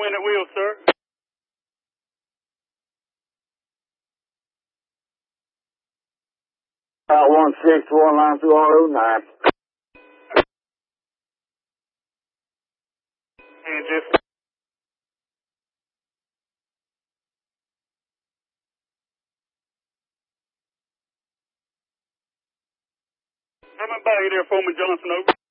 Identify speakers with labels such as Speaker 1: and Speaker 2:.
Speaker 1: wind at wheel, sir.
Speaker 2: 161 line through R09.
Speaker 1: And just coming by you there, Foreman Johnson, over.